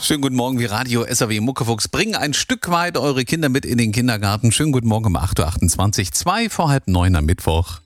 Schönen guten Morgen, wir Radio SAW Muckefuchs bringen ein Stück weit eure Kinder mit in den Kindergarten. Schönen guten Morgen um 8.28 Uhr, 2 vor halb 9 am Mittwoch.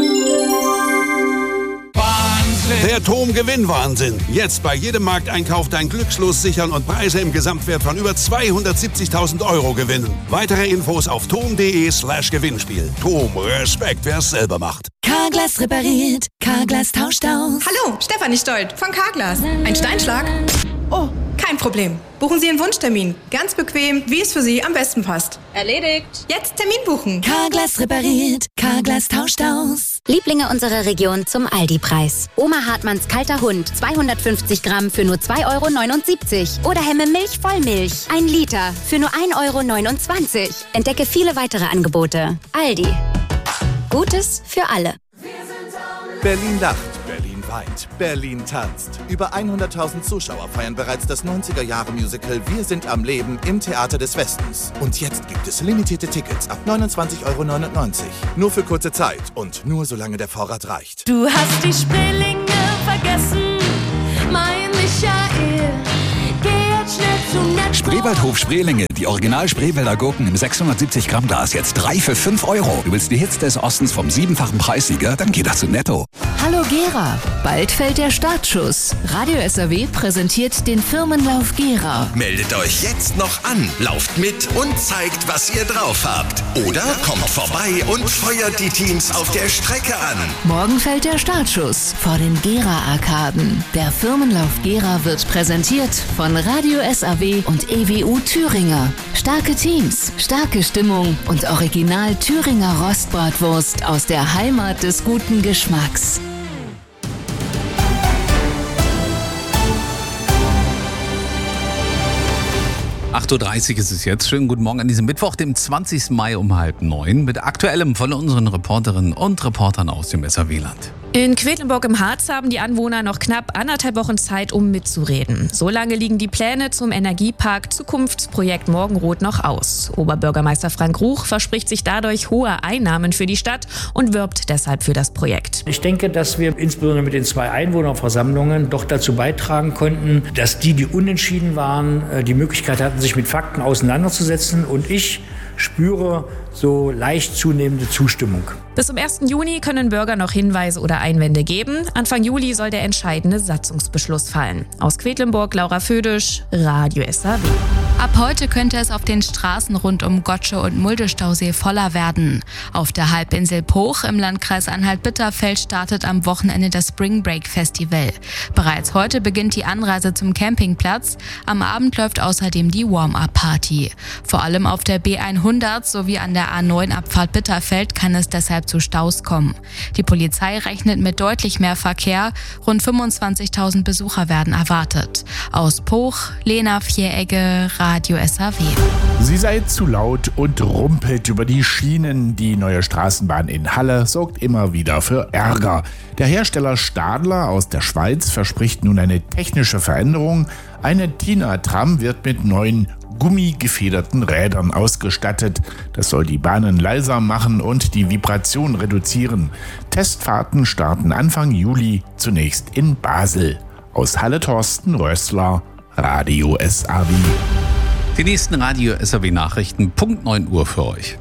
Der TOM-Gewinnwahnsinn. Jetzt bei jedem Markteinkauf dein Glückslos sichern und Preise im Gesamtwert von über 270.000 Euro gewinnen. Weitere Infos auf tom.de/Gewinnspiel. TOM, Respekt, wer es selber macht. Carglass repariert, Carglass tauscht aus. Hallo, Stefanie Stolt von Carglass. Ein Steinschlag? Oh, kein Problem. Buchen Sie einen Wunschtermin. Ganz bequem, wie es für Sie am besten passt. Erledigt. Jetzt Termin buchen. Carglass repariert, Carglass tauscht aus. Lieblinge unserer Region zum Aldi-Preis. Oma Hartmanns kalter Hund, 250 Gramm für nur 2,79 € Oder Hemme Milch Vollmilch, 1 Liter für nur 1,29 €. Entdecke viele weitere Angebote. Aldi. Gutes für alle. Berlin lacht, Berlin weint, Berlin tanzt. Über 100.000 Zuschauer feiern bereits das 90er-Jahre-Musical Wir sind am Leben im Theater des Westens. Und jetzt gibt es limitierte Tickets ab 29,99 €. Nur für kurze Zeit und nur solange der Vorrat reicht. Du hast die Spreelinge vergessen, mein Michael. Geh jetzt schnell zum Netzspruch. Spreewaldhof Spreelinge, die Original-Spreewälder Gurken im 670 Gramm Glas, jetzt 3 für 5 €. Du willst die Hits des Ostens vom 7-fachen Preissieger? Dann geh doch zu Netto. Hallo Gera, bald fällt der Startschuss. Radio SAW präsentiert den Firmenlauf Gera. Meldet euch jetzt noch an, lauft mit und zeigt, was ihr drauf habt. Oder kommt vorbei und feuert die Teams auf der Strecke an. Morgen fällt der Startschuss vor den Gera-Arkaden. Der Firmenlauf Gera wird präsentiert von Radio SAW und EWU Thüringer. Starke Teams, starke Stimmung und original Thüringer Rostbratwurst aus der Heimat des guten Geschmacks. 8.30 Uhr ist es jetzt. Schönen guten Morgen an diesem Mittwoch, dem 20. Mai um halb 9 mit Aktuellem von unseren Reporterinnen und Reportern aus dem SAW-Land. In Quedlinburg im Harz haben die Anwohner noch knapp 1,5 Wochen Zeit, um mitzureden. So lange liegen die Pläne zum Energiepark Zukunftsprojekt Morgenrot noch aus. Oberbürgermeister Frank Ruch verspricht sich dadurch hohe Einnahmen für die Stadt und wirbt deshalb für das Projekt. Ich denke, dass wir insbesondere mit den 2 Einwohnerversammlungen doch dazu beitragen konnten, dass die unentschieden waren, die Möglichkeit hatten, sich mit Fakten auseinanderzusetzen. Und ich spüre so leicht zunehmende Zustimmung. Bis zum 1. Juni können Bürger noch Hinweise oder Einwände geben. Anfang Juli soll der entscheidende Satzungsbeschluss fallen. Aus Quedlinburg, Laura Födisch, Radio SAW. Ab heute könnte es auf den Straßen rund um Gottsche und Mulde-Stausee voller werden. Auf der Halbinsel Poch im Landkreis Anhalt-Bitterfeld startet am Wochenende das Spring Break Festival. Bereits heute beginnt die Anreise zum Campingplatz. Am Abend läuft außerdem die Warm-Up-Party. Vor allem auf der B100 sowie an der A9 Abfahrt Bitterfeld kann es deshalb zu Staus kommen. Die Polizei rechnet mit deutlich mehr Verkehr. Rund 25.000 Besucher werden erwartet. Aus Poch, Lena Vieregge, Radio SAW. Sie sei zu laut und rumpelt über die Schienen. Die neue Straßenbahn in Halle sorgt immer wieder für Ärger. Der Hersteller Stadler aus der Schweiz verspricht nun eine technische Veränderung. Eine Tina-Tram wird mit neuen gummigefederten Rädern ausgestattet. Das soll die Bahnen leiser machen und die Vibration reduzieren. Testfahrten starten Anfang Juli, zunächst in Basel. Aus Halle Thorsten Rössler, Radio SAW. Die nächsten Radio SAW-Nachrichten, Punkt 9 Uhr für euch.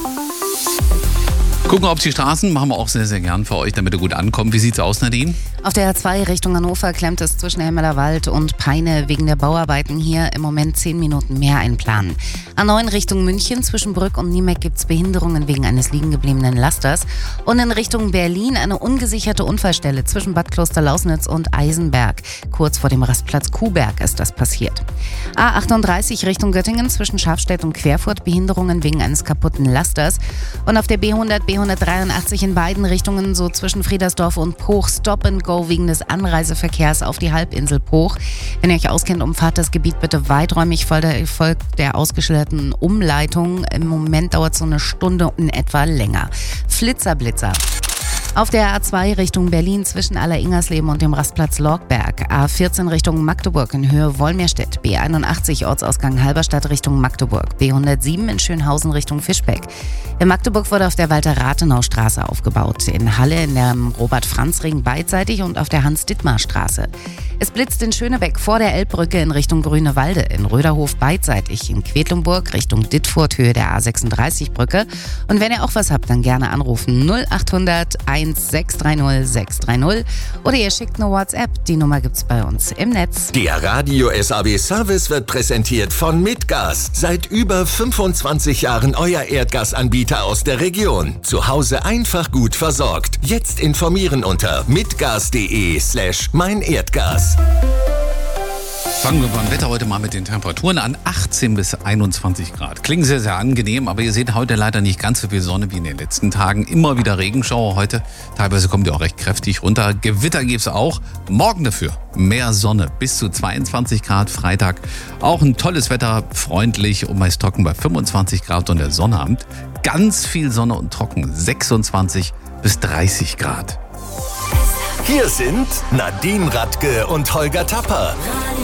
Gucken auf die Straßen, machen wir auch sehr, sehr gern für euch, damit ihr gut ankommt. Wie sieht's aus, Nadine? Auf der A2 Richtung Hannover klemmt es zwischen Hemmelerwald und Peine wegen der Bauarbeiten hier im Moment 10 Minuten mehr einplanen. A9 Richtung München zwischen Brück und Niemeck gibt es Behinderungen wegen eines liegengebliebenen Lasters. Und in Richtung Berlin eine ungesicherte Unfallstelle zwischen Bad Klosterlausnitz und Eisenberg. Kurz vor dem Rastplatz Kuhberg ist das passiert. A38 Richtung Göttingen zwischen Schafstedt und Querfurt Behinderungen wegen eines kaputten Lasters. Und auf der B100, B183 in beiden Richtungen, so zwischen Friedersdorf und Poch, Stop and Go wegen des Anreiseverkehrs auf die Halbinsel Poch. Wenn ihr euch auskennt, umfahrt das Gebiet bitte weiträumig folgt der ausgeschilderten Umleitung. Im Moment dauert so eine Stunde in etwa länger. Flitzer. Auf der A2 Richtung Berlin zwischen Aller-Ingersleben und dem Rastplatz Lorgberg. A14 Richtung Magdeburg in Höhe Wolmirstedt. B81 Ortsausgang Halberstadt Richtung Magdeburg. B107 in Schönhausen Richtung Fischbeck. In Magdeburg wurde auf der Walter-Rathenau-Straße aufgebaut. In Halle in der Robert-Franz-Ring beidseitig und auf der Hans-Dittmar-Straße. Es blitzt in Schönebeck vor der Elbbrücke in Richtung Grünewalde. In Röderhof beidseitig. In Quedlinburg Richtung Dittfurt Höhe der A36-Brücke. Und wenn ihr auch was habt, dann gerne anrufen 0800 1630 630 oder ihr schickt eine WhatsApp. Die Nummer gibt's bei uns im Netz. Der Radio SAW Service wird präsentiert von Mitgas. Seit über 25 Jahren euer Erdgasanbieter aus der Region. Zu Hause einfach gut versorgt. Jetzt informieren unter mitgas.de/meinerdgas. Fangen wir beim Wetter heute mal mit den Temperaturen an. 18 bis 21 Grad. Klingt sehr, sehr angenehm, aber ihr seht heute leider nicht ganz so viel Sonne wie in den letzten Tagen. Immer wieder Regenschauer heute. Teilweise kommt ihr auch recht kräftig runter. Gewitter gibt es auch. Morgen dafür mehr Sonne. Bis zu 22 Grad Freitag. Auch ein tolles Wetter. Freundlich und meist trocken bei 25 Grad und der Sonnabend. Ganz viel Sonne und trocken. 26 bis 30 Grad. Hier sind Nadine Radke und Holger Tapper.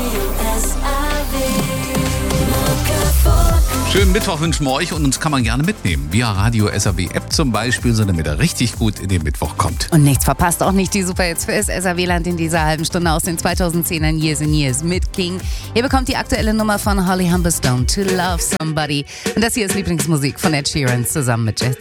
Schönen Mittwoch wünschen wir euch und uns kann man gerne mitnehmen. Via Radio SAW App zum Beispiel, so damit er richtig gut in den Mittwoch kommt. Und nichts verpasst, auch nicht die Superhits für das SAW-Land in dieser halben Stunde aus den 2010ern Years and Years mit King. Ihr bekommt die aktuelle Nummer von Holly Humberstone, To Love Somebody. Und das hier ist Lieblingsmusik von Ed Sheeran zusammen mit Jet.